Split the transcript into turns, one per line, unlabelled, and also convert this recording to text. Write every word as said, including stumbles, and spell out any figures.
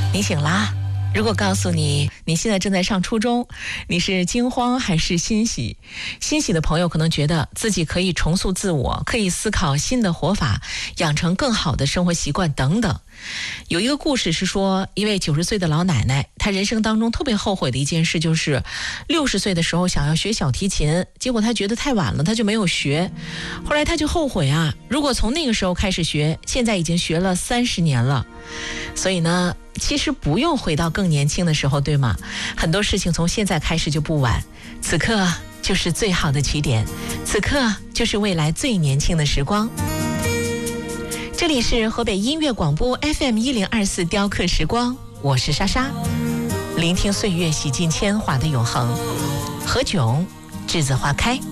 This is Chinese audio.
你醒啦？如果告诉你你现在正在上初中，你是惊慌还是欣喜？欣喜的朋友可能觉得自己可以重塑自我，可以思考新的活法，养成更好的生活习惯等等。有一个故事是说，一位九十岁的老奶奶，她人生当中特别后悔的一件事就是六十岁的时候想要学小提琴，结果她觉得太晚了，她就没有学。后来她就后悔啊，如果从那个时候开始学，现在已经学了三十年了。所以呢，其实不用回到更年轻的时候，对吗？很多事情从现在开始就不晚，此刻就是最好的起点，此刻就是未来最年轻的时光。这里是河北音乐广播 F M 一零二四雕刻时光，我是莎莎，聆听岁月洗尽铅华的永恒。何炅，栀子花开。